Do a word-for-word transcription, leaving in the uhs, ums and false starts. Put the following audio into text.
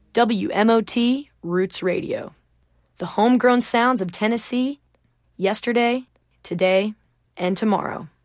W M O T Roots Radio. The homegrown sounds of Tennessee, yesterday, today, and tomorrow.